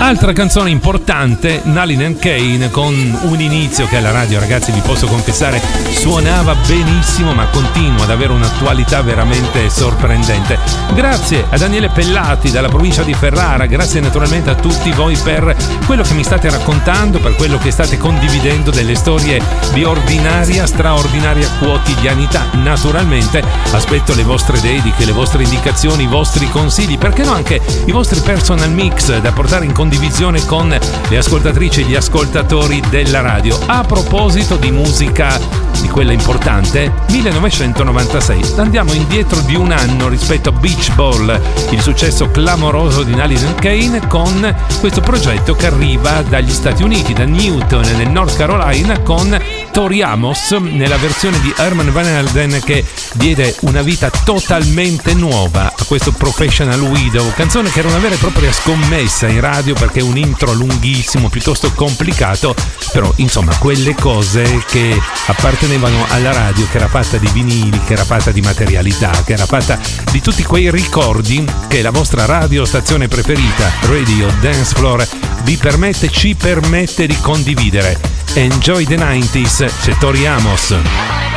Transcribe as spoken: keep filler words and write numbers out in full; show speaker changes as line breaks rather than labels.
Altra canzone importante, Nalin and Kane, con un inizio che alla radio, ragazzi, vi posso confessare, suonava benissimo, ma continua ad avere un'attualità veramente sorprendente. Grazie a Daniele Pellati dalla provincia di Ferrara, grazie naturalmente a tutti voi per quello che mi state raccontando, per quello che state condividendo delle storie di ordinaria, straordinaria quotidianità. Naturalmente aspetto le vostre dediche, le vostre indicazioni, i vostri consigli, perché no anche i vostri personal mix da portare in condivisione con le ascoltatrici e gli ascoltatori della radio. A proposito di musica, di quella importante, millenovecentonovantasei, andiamo indietro di un anno rispetto a Beach Ball, il successo clamoroso di Nalin and Kane, con questo progetto che arriva dagli Stati Uniti, da Newton nel North Carolina, con Tori Amos nella versione di Herman Van Helden, che diede una vita totalmente nuova a questo Professional Widow, canzone che era una vera e propria scommessa in radio perché è un intro lunghissimo, piuttosto complicato, però insomma quelle cose che appartenevano alla radio, che era fatta di vinili, che era fatta di materialità, che era fatta di tutti quei ricordi che la vostra radiostazione preferita, Radio Dance Floor, vi permette, ci permette di condividere. Enjoy the nineties, c'è Tori Amos.